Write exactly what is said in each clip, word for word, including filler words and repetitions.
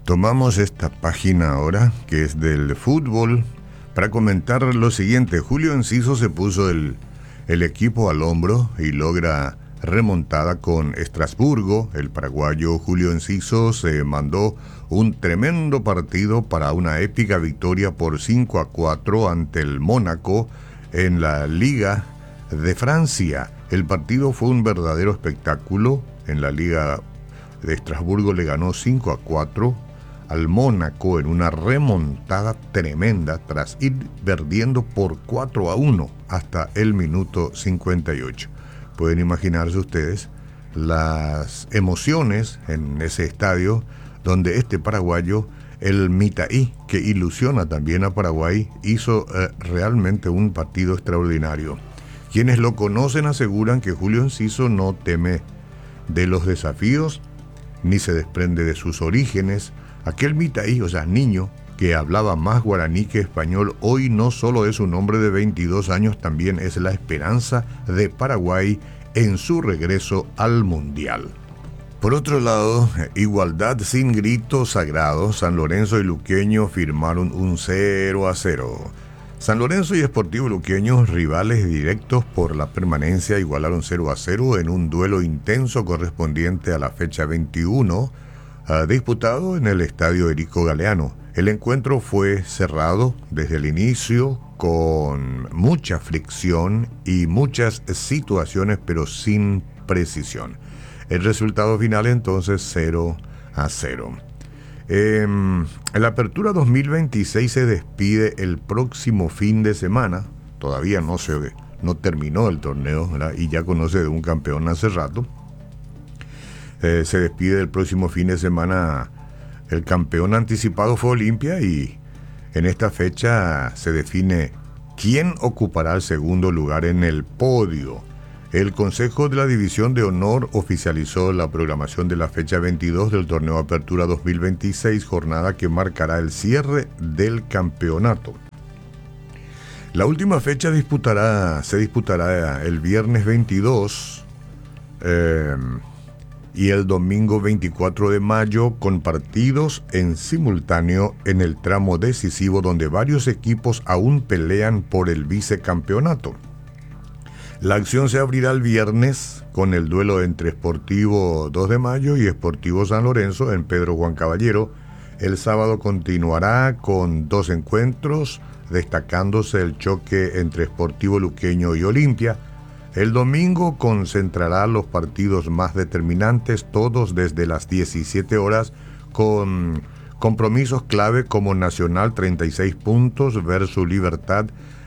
Tomamos esta página ahora, que es del fútbol, para comentar lo siguiente. Julio Enciso se puso el, el equipo al hombro y logra remontada con Estrasburgo. El paraguayo Julio Enciso se mandó un tremendo partido para una épica victoria por cinco a cuatro ante el Mónaco en la Liga de Francia. El partido fue un verdadero espectáculo. En la Liga de Estrasburgo le ganó cinco a cuatro al Mónaco en una remontada tremenda tras ir perdiendo por cuatro a uno hasta el minuto cincuenta y ocho. Pueden imaginarse ustedes las emociones en ese estadio donde este paraguayo, el Mitaí, que ilusiona también a Paraguay, hizo eh, realmente un partido extraordinario. Quienes lo conocen aseguran que Julio Enciso no teme de los desafíos ni se desprende de sus orígenes. Aquel Mitaí, o sea, niño, que hablaba más guaraní que español, hoy no solo es un hombre de veintidós años, también es la esperanza de Paraguay en su regreso al Mundial. Por otro lado, igualdad sin grito sagrado. San Lorenzo y Luqueño firmaron un cero a cero. San Lorenzo y Sportivo Luqueño, rivales directos por la permanencia, igualaron cero a cero en un duelo intenso correspondiente a la fecha veintiuno, uh, disputado en el estadio Erico Galeano. El encuentro fue cerrado desde el inicio, con mucha fricción y muchas situaciones, pero sin precisión. El resultado final entonces cero a cero. Eh, la Apertura dos mil veintiséis se despide el próximo fin de semana. Todavía no se no terminó el torneo, ¿verdad? Y ya conoce de un campeón hace rato. Eh, se despide el próximo fin de semana. El campeón anticipado fue Olimpia y en esta fecha se define quién ocupará el segundo lugar en el podio. El Consejo de la División de Honor oficializó la programación de la fecha veintidós del torneo Apertura dos mil veintiséis, jornada que marcará el cierre del campeonato. La última fecha disputará, se disputará el viernes veintidós eh, y el domingo veinticuatro de mayo, con partidos en simultáneo en el tramo decisivo donde varios equipos aún pelean por el vicecampeonato. La acción se abrirá el viernes con el duelo entre Sportivo dos de mayo y Sportivo San Lorenzo en Pedro Juan Caballero. El sábado continuará con dos encuentros, destacándose el choque entre Sportivo Luqueño y Olimpia. El domingo concentrará los partidos más determinantes, todos desde las diecisiete horas, con compromisos clave como Nacional treinta y seis puntos versus Libertad,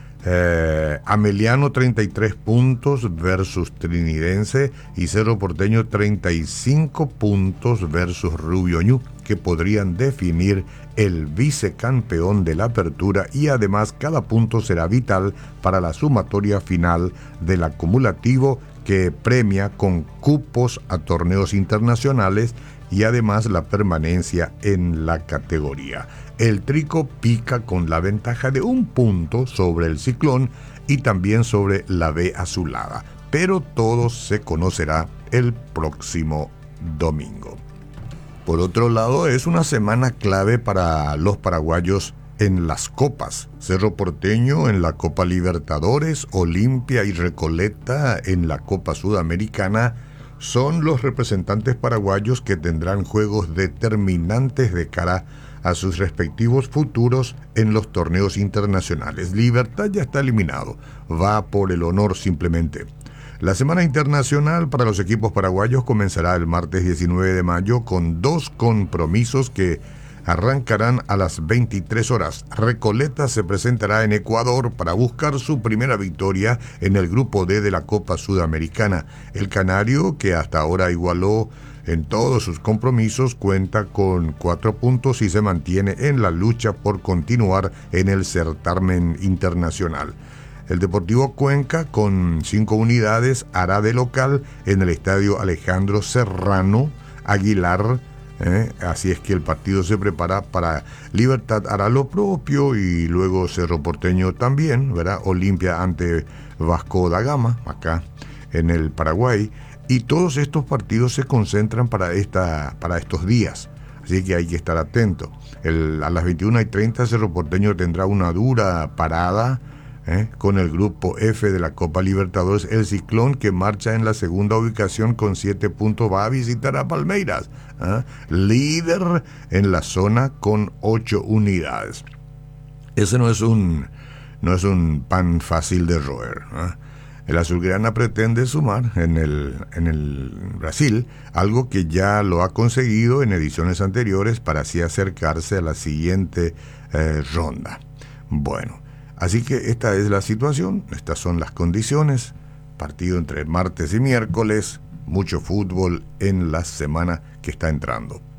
eh, Ameliano treinta y tres puntos versus Trinidense y Cerro Porteño treinta y cinco puntos versus Rubio Ñu, que podrían definir el vicecampeón de la Apertura, y además cada punto será vital para la sumatoria final del acumulativo que premia con cupos a torneos internacionales y además la permanencia en la categoría. El Trico pica con la ventaja de un punto sobre el Ciclón y también sobre la B Azulada, pero todo se conocerá el próximo domingo. Por otro lado, es una semana clave para los paraguayos en las copas. Cerro Porteño en la Copa Libertadores, Olimpia y Recoleta en la Copa Sudamericana son los representantes paraguayos que tendrán juegos determinantes de cara a sus respectivos futuros en los torneos internacionales. Libertad ya está eliminado, va por el honor simplemente. La semana internacional para los equipos paraguayos comenzará el martes diecinueve de mayo con dos compromisos que arrancarán a las veintitrés horas. Recoleta se presentará en Ecuador para buscar su primera victoria en el grupo D de la Copa Sudamericana. El canario, que hasta ahora igualó en todos sus compromisos, cuenta con cuatro puntos y se mantiene en la lucha por continuar en el certamen internacional. El Deportivo Cuenca, con cinco unidades, hará de local en el estadio Alejandro Serrano Aguilar. ¿eh? Así es que el partido se prepara para Libertad, hará lo propio, y luego Cerro Porteño también, ¿verdad? Olimpia ante Vasco da Gama, acá en el Paraguay. Y todos estos partidos se concentran para, esta, para estos días. Así que hay que estar atento. El, a las veintiuna y treinta Cerro Porteño tendrá una dura parada ¿eh? con el grupo F de la Copa Libertadores. El Ciclón, que marcha en la segunda ubicación con siete puntos, va a visitar a Palmeiras, ¿eh? líder en la zona con ocho unidades. Ese no es un, no es un pan fácil de roer, ¿eh? El azulgrana pretende sumar en el, en el Brasil algo que ya lo ha conseguido en ediciones anteriores para así acercarse a la siguiente eh, ronda. Bueno, así que esta es la situación, estas son las condiciones. Partido entre martes y miércoles, mucho fútbol en la semana que está entrando.